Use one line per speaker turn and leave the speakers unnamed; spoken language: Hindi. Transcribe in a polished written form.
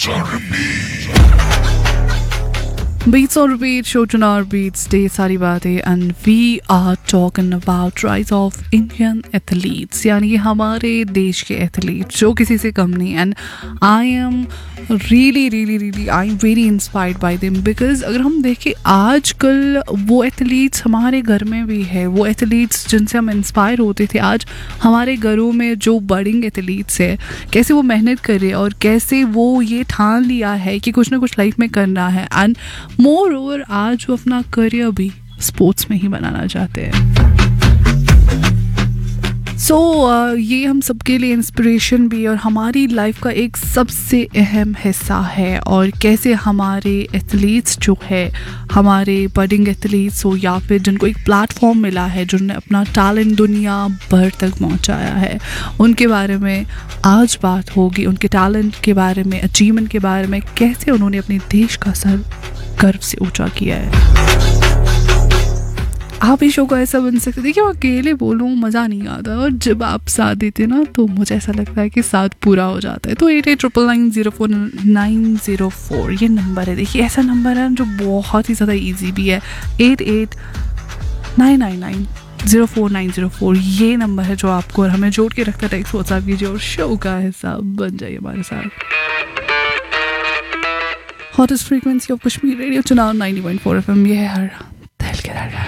Beats on repeat, show Chunar Beats, day सारी बातें, and we are talking about rise of Indian athletes, यानी कि हमारे देश के एथलीट जो किसी से कम नहीं. And I am really I am very inspired by them because अगर हम देखें आजकल वो एथलीट्स हमारे घर में भी है, वो एथलीट्स जिनसे हम इंस्पायर होते थे आज हमारे घरों में जो बडिंग एथलीट्स है, कैसे वो मेहनत कर रहे हैं और कैसे वो ये ठान लिया है कि कुछ ना कुछ लाइफ में करना है. एंड मोर ओवर आज वो अपना करियर भी स्पोर्ट्स में ही बनाना चाहते हैं. सो ये हम सबके लिए इंस्पिरेशन भी और हमारी लाइफ का एक सबसे अहम हिस्सा है. और कैसे हमारे एथलीट्स जो है, हमारे बडिंग एथलीट्स हो या फिर जिनको एक प्लेटफॉर्म मिला है, जिन्होंने अपना टैलेंट दुनिया भर तक पहुंचाया है, उनके बारे में आज बात होगी. उनके टैलेंट के बारे में, अचीवमेंट के बारे में, कैसे उन्होंने अपने देश का सर गर्व से ऊंचा किया है. आप इस शो को ऐसा बन सकते. देखिए, मैं अकेले बोलूँ मज़ा नहीं आता, और जब आप साथ देते ना तो मुझे ऐसा लगता है कि साथ पूरा हो जाता है. तो 889904 ये नंबर है. देखिए, ऐसा नंबर है जो बहुत ही ज़्यादा इजी भी है. 8899904904 ये नंबर है जो आपको और हमें जोड़ के रखता है. टेक्स्ट व्हाट्सएप कीजिए और शो का हिस्सा बन जाइए हमारे साथ. Hottest frequency of Kashmir radio चुनाव 90.4 FM. ये है हर दिल के धड़कन.